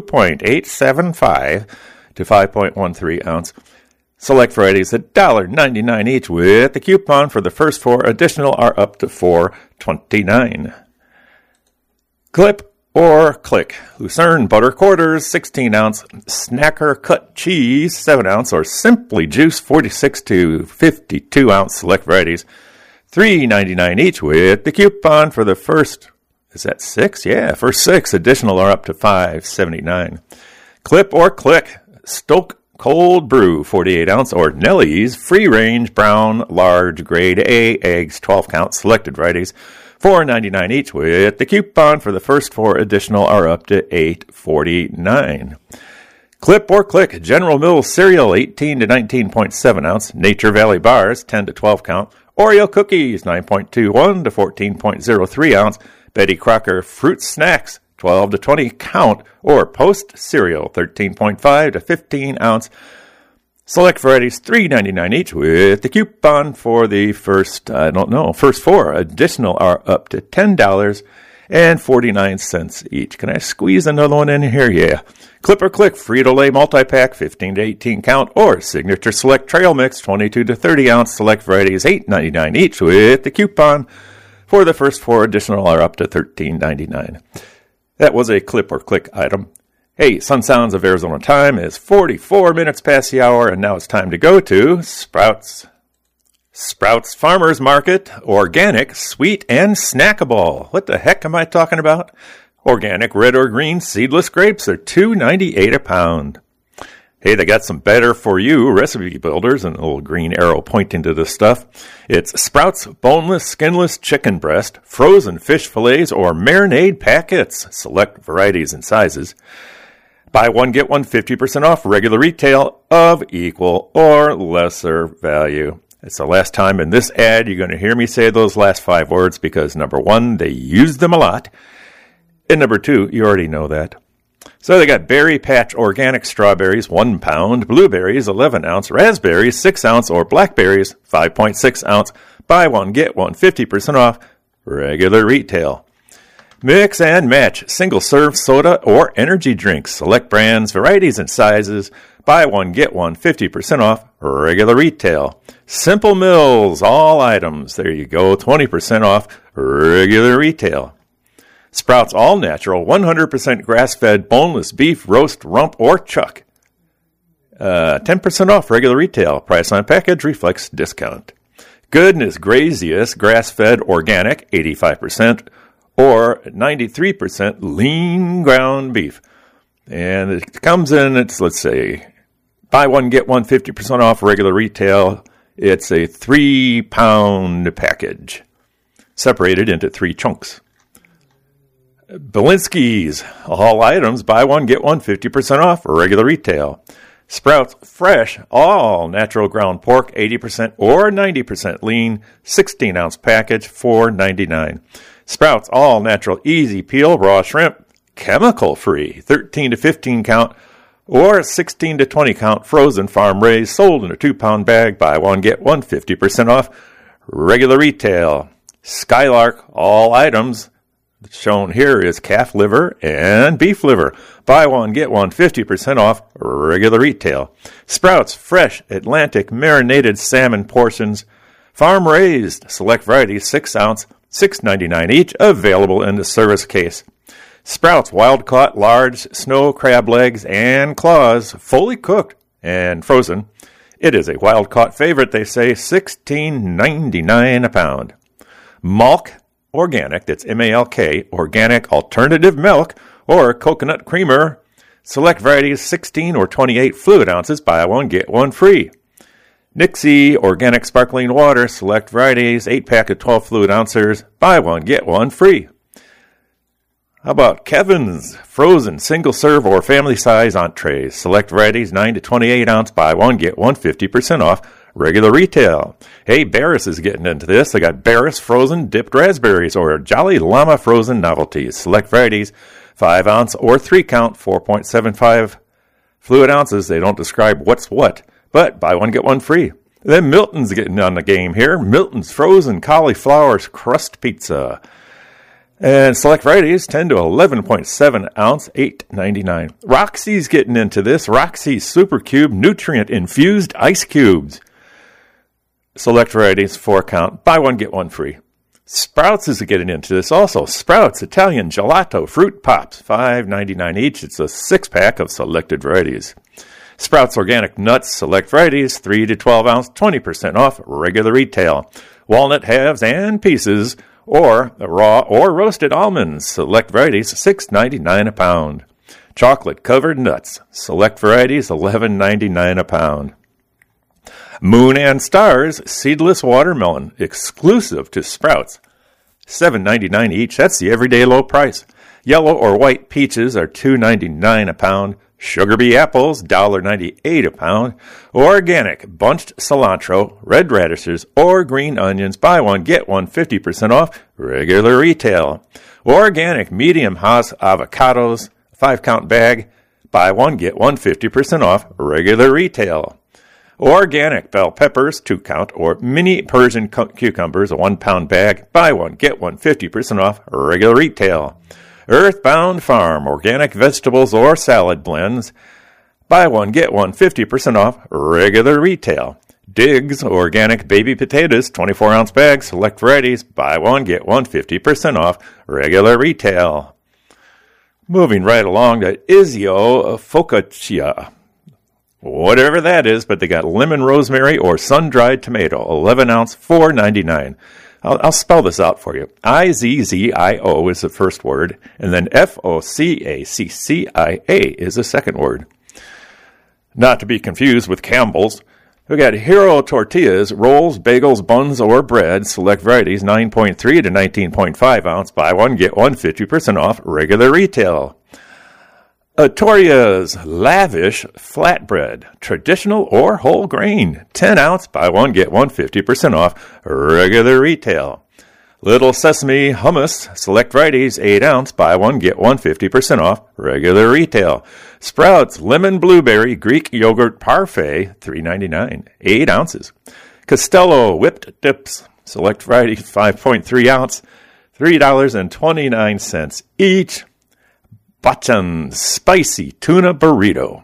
2.875 to 5.13 ounce. Select varieties $1.99 each with the coupon. For the first 4 additional are up to $4.29. Clip or click. Lucerne butter quarters 16 ounce. Snacker cut cheese 7 ounce, or Simply Juice 46 to 52 ounce select varieties, $3.99 each with the coupon. For the first, is that 6? Yeah, first 6 additional are up to $5.79. Clip or click. Stoke Cold Brew 48 ounce, or Nellie's free range brown large grade A eggs 12 count selected varieties, $4.99 each with the coupon. For the first 4 additional are up to $8.49. Clip or click. General Mills cereal 18 to 19.7 ounce. Nature Valley bars 10 to 12 count. Oreo cookies 9.21 to 14.03 ounce. Betty Crocker fruit snacks 12 to 20 count, or Post cereal 13.5 to 15 ounce. Select varieties $3.99 each with the coupon. For the first 4 additional are up to $10.49 each. Can I squeeze another one in here? Yeah. Clip or click. Frito-Lay multi-pack 15 to 18 count, or Signature Select Trail Mix 22 to 30 ounce. Select varieties $8.99 each with the coupon. For the first 4 additional are up to $13.99. That was a clip or click item. Hey, Sun Sounds of Arizona time is 44 minutes past the hour, and now it's time to go to Sprouts. Sprouts Farmers Market, organic, sweet, and snackable. What the heck am I talking about? Organic red or green seedless grapes are $2.98 a pound. Hey, they got some better for you recipe builders, and a little green arrow pointing to this stuff. It's Sprouts boneless, skinless chicken breast, frozen fish fillets, or marinade packets. Select varieties and sizes. Buy one, get one 50% off regular retail of equal or lesser value. It's the last time in this ad you're going to hear me say those last 5 words because, number 1, they use them a lot. And number 2, you already know that. So they got Berry Patch organic strawberries, 1 pound, blueberries, 11 ounce, raspberries, 6 ounce, or blackberries, 5.6 ounce. Buy one, get one, 50% off, regular retail. Mix and match single serve soda or energy drinks. Select brands, varieties, and sizes. Buy one, get one, 50% off, regular retail. Simple Mills, all items. There you go, 20% off, regular retail. Sprouts All Natural, 100% grass-fed, boneless beef, roast, rump, or chuck. 10% off regular retail. Price on package reflects discount. Goodness Grazious, grass-fed, organic, 85%, or 93% lean ground beef. And it comes in, let's say, buy one, get one, 50% off regular retail. It's a 3-pound package, separated into 3 chunks. Belinsky's, all items, buy one, get one, 50% off, regular retail. Sprouts Fresh, all natural ground pork, 80% or 90% lean, 16-ounce package, $4.99. Sprouts All Natural Easy Peel raw shrimp, chemical-free, 13 to 15 count or 16 to 20 count frozen farm-raised, sold in a 2-pound bag, buy one, get one, 50% off, regular retail. Skylark, all items, shown here is calf liver and beef liver. Buy one, get one, 50% off, regular retail. Sprouts Fresh Atlantic marinated salmon portions, farm-raised, select varieties, 6 ounce, $6.99 each, available in the service case. Sprouts Wild-Caught large snow crab legs and claws, fully cooked and frozen. It is a wild-caught favorite, they say, $16.99 a pound. Malk Organic, that's M-A-L-K, organic alternative milk or coconut creamer. Select varieties 16 or 28 fluid ounces, buy one, get one free. Nixie Organic Sparkling Water, select varieties, 8-pack of 12 fluid ounces, buy one, get one free. How about Kevin's Frozen Single Serve or Family Size Entrees, select varieties, 9 to 28 ounce, buy one, get one, 50% off, regular retail. Hey, Barris is getting into this. They got Barris Frozen Dipped Raspberries or Jolly Llama Frozen Novelties. Select varieties, 5 ounce or 3 count, 4.75 fluid ounces. They don't describe what's what, but buy one, get one free. Then Milton's getting on the game here. Milton's Frozen Cauliflower Crust Pizza. And select varieties, 10 to 11.7 ounce, $8.99. Roxy's getting into this. Roxy Super Cube Nutrient Infused Ice Cubes. Select varieties, 4 count. Buy one, get one free. Sprouts is getting into this also. Sprouts Italian Gelato Fruit Pops, $5.99 each. It's a 6-pack of selected varieties. Sprouts Organic Nuts, select varieties, 3 to 12 ounce, 20% off, regular retail. Walnut halves and pieces, or raw or roasted almonds, select varieties, $6.99 a pound. Chocolate covered nuts, select varieties, $11.99 a pound. Moon and Stars seedless watermelon, exclusive to Sprouts, $7.99 each. That's the everyday low price. Yellow or white peaches are $2.99 a pound. Sugar bee apples, $1.98 a pound. Organic bunched cilantro, red radishes, or green onions, buy one, get one, 50% off, regular retail. Organic medium Hass avocados, 5-count bag, buy one, get one, 50% off, regular retail. Organic bell peppers, 2-count, or mini Persian cucumbers, a 1-pound bag, buy one, get one, 50% off, regular retail. Earthbound Farm, organic vegetables or salad blends, buy one, get one, 50% off, regular retail. Diggs, organic baby potatoes, 24-ounce bags, select varieties, buy one, get one, 50% off, regular retail. Moving right along to Izio Focaccia. Whatever that is, but they got lemon rosemary or sun-dried tomato, 11-ounce, $4.99. I'll spell this out for you. Izzio is the first word, and then Focaccia is the second word. Not to be confused with Campbell's. We got Hero tortillas, rolls, bagels, buns, or bread. Select varieties, 9.3 to 19.5 ounce. Buy one, get one, 50% off, regular retail. Toria's Lavish Flatbread, traditional or whole grain, 10 ounce, buy one, get one, 50% off, regular retail. Little Sesame Hummus, select varieties, 8 ounce, buy one, get one, 50% off, regular retail. Sprouts Lemon Blueberry Greek Yogurt Parfait, $3.99, 8 ounces. Costello Whipped Dips, select varieties, 5.3 ounce, $3.29 each. Bachan's Spicy Tuna Burrito,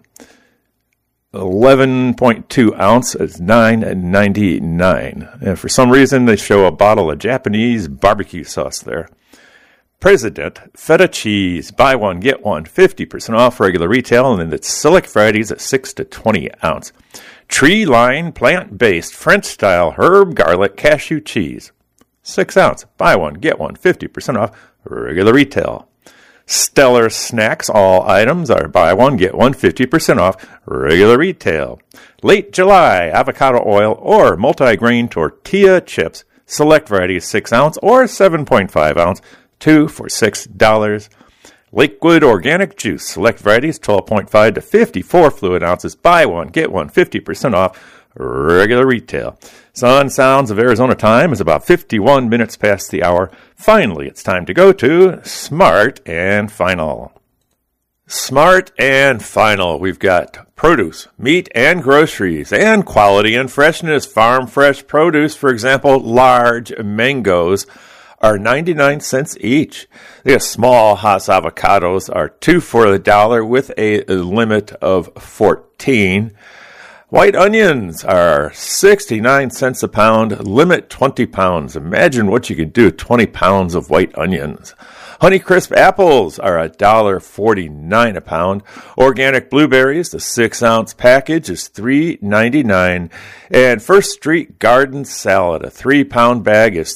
11.2 ounce is $9.99. And for some reason, they show a bottle of Japanese barbecue sauce there. President Feta Cheese, buy one, get one, 50% off regular retail, and then it's select varieties at 6 to 20 ounce. Tree Line Plant-Based French-Style Herb Garlic Cashew Cheese, 6 ounce, buy one, get one, 50% off regular retail. Stellar Snacks, all items are buy one, get one, 50% off, regular retail. Late July avocado oil or multi-grain tortilla chips, select varieties 6 ounce or 7.5 ounce, 2 for $6. Liquid organic juice, select varieties 12.5 to 54 fluid ounces, buy one, get one, 50% off, regular retail. Sun Sounds of Arizona time is about 51 minutes past the hour. Finally, it's time to go to Smart and Final. Smart and Final. We've got produce, meat, and groceries, and quality and freshness. Farm fresh produce, for example, large mangoes are 99 cents each. The small Hass avocados are 2 for $1 with a limit of 14. White onions are 69 cents a pound, limit 20 pounds. Imagine what you could do with 20 pounds of white onions. Honeycrisp apples are $1.49 a pound. Organic blueberries, the 6-ounce package is $3.99. And First Street Garden salad, a 3-pound bag is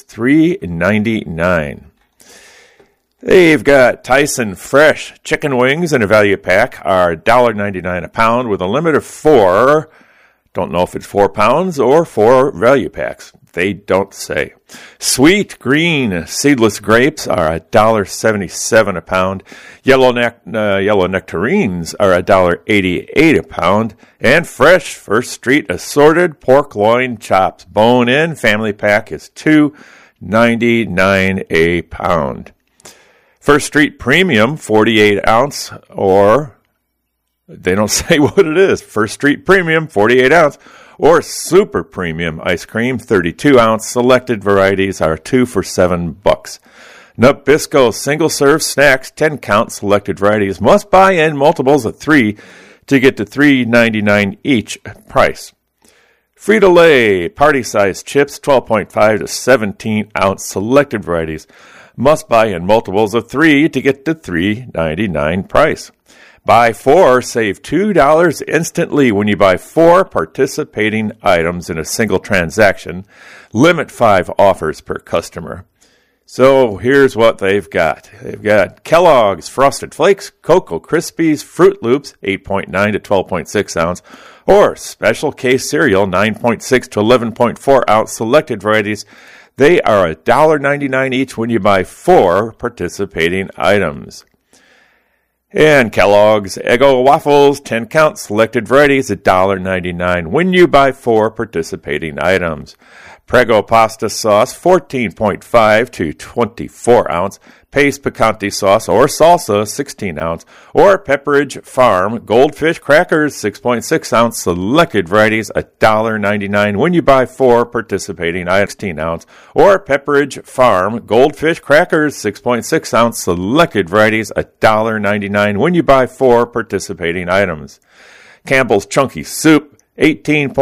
$3.99. They've got Tyson Fresh chicken wings in a value pack are $1.99 a pound with a limit of 4. Don't know if it's 4 pounds or 4 value packs. They don't say. Sweet green seedless grapes are $1.77 a pound. Yellow nectarines are $1.88 a pound. And fresh First Street assorted pork loin chops, bone in family pack is $2.99 a pound. First Street Premium 48 ounce or they don't say what it is. First Street Premium, 48 ounce, or Super Premium ice cream, 32 ounce. Selected varieties are 2 for $7. Nabisco single serve snacks, 10 count. Selected varieties must buy in multiples of 3 to get to $3.99 each price. Frito-Lay party size chips, 12.5 to 17 ounce. Selected varieties must buy in multiples of 3 to get to $3.99 price. Buy 4, save $2 instantly when you buy 4 participating items in a single transaction. Limit 5 offers per customer. So here's what they've got. They've got Kellogg's Frosted Flakes, Cocoa Krispies, Fruit Loops, 8.9 to 12.6 ounce, or Special Case Cereal, 9.6 to 11.4 ounce. Selected varieties, they are $1.99 each when you buy 4 participating items. And Kellogg's Eggo Waffles, 10 count, selected varieties, $1.99 when you buy 4 participating items. Prego pasta sauce, 14.5 to 24 ounce. Pace picante sauce or salsa, 16 ounce. Or Pepperidge Farm Goldfish crackers, 6.6 ounce. Selected varieties, $1.99 when you buy 4 participating items, 16 ounce. Or Pepperidge Farm Goldfish crackers, 6.6 ounce. Selected varieties, $1.99 when you buy 4 participating items. Campbell's Chunky Soup, 18.